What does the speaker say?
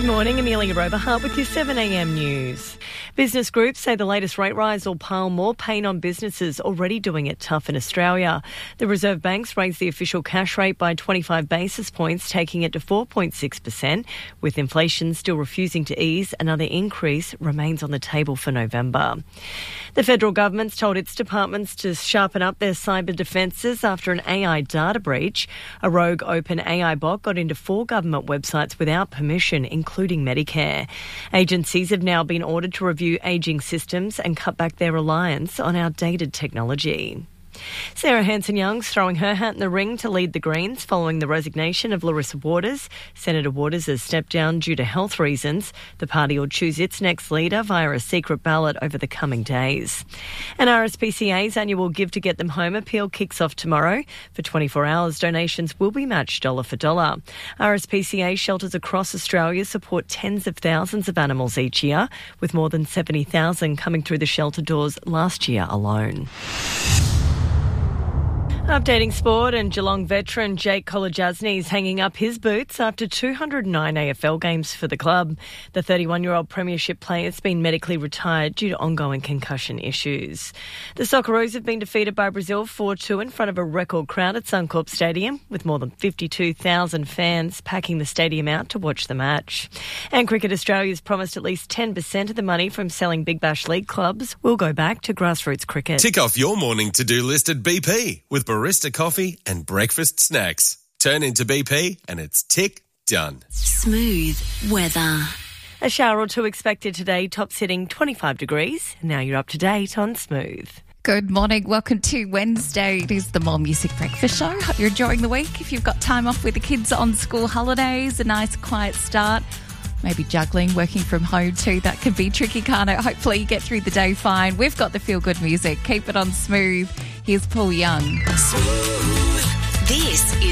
Good morning, Amelia Roberhart with your 7am news. Business groups say the latest rate rise will pile more pain on businesses already doing it tough in Australia. The Reserve Bank's raised the official cash rate by 25 basis points, taking it to 4.6%. With inflation still refusing to ease, another increase remains on the table for November. The federal government's told its departments to sharpen up their cyber defences after an AI data breach. A rogue OpenAI bot got into 4 government websites without permission, including Medicare. Agencies have now been ordered to review ageing systems and cut back their reliance on outdated technology. Sarah Hanson-Young's throwing her hat in the ring to lead the Greens following the resignation of Larissa Waters. Senator Waters has stepped down due to health reasons. The party will choose its next leader via a secret ballot over the coming days. And RSPCA's annual Give to Get Them Home appeal kicks off tomorrow. For 24 hours, donations will be matched dollar for dollar. RSPCA shelters across Australia support tens of thousands of animals each year, with more than 70,000 coming through the shelter doors last year alone. Updating sport, and Geelong veteran Jake Kolodjasny is hanging up his boots after 209 AFL games for the club. The 31-year-old premiership player has been medically retired due to ongoing concussion issues. The Socceroos have been defeated by Brazil 4-2 in front of a record crowd at Suncorp Stadium, with more than 52,000 fans packing the stadium out to watch the match. And Cricket Australia's promised at least 10% of the money from selling Big Bash League clubs will go back to grassroots cricket. Tick off your morning to-do list at BP with barista coffee and breakfast snacks. Turn into BP and it's tick done. Smooth weather. A shower or two expected today, tops hitting 25 degrees. Now you're up to date on Smooth. Good morning. Welcome to Wednesday. It is the More Music Breakfast Show. Hope you're enjoying the week. If you've got time off with the kids on school holidays, a nice quiet start, maybe juggling, working from home too, that can be tricky, can't it? Hopefully you get through the day fine. We've got the feel-good music. Keep it on Smooth. Here's Paul Young. Smooth. This is